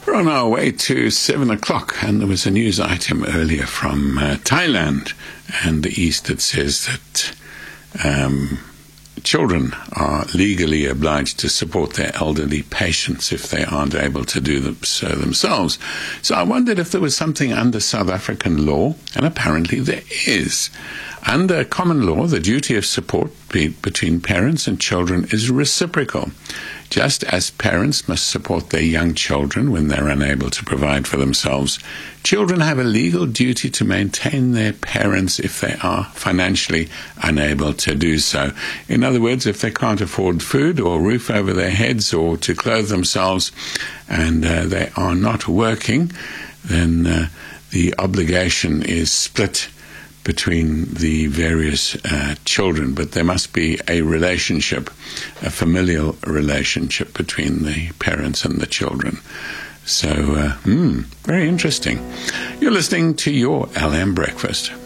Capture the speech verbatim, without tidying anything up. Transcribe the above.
We're on our way to seven o'clock, and there was a news item earlier from uh, Thailand and the East that says that um, children are legally obliged to support their elderly patients if they aren't able to do so themselves. So I wondered if there was something under South African law, and apparently there is. Under common law, the duty of support be- between parents and children is reciprocal. Just as parents must support their young children when they're unable to provide for themselves, children have a legal duty to maintain their parents if they are financially unable to do so. In other words, if they can't afford food or roof over their heads or to clothe themselves, and uh, they are not working, then uh, the obligation is split between the various uh, children, but there must be a relationship, a familial relationship between the parents and the children. So, uh, hmm, very interesting. You're listening to your L M Breakfast.